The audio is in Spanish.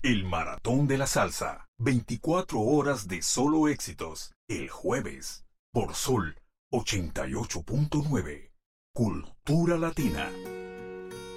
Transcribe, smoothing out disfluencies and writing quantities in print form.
El Maratón de la Salsa. 24 horas de solo éxitos. El jueves. Por Sol 88.9. Cultura Latina.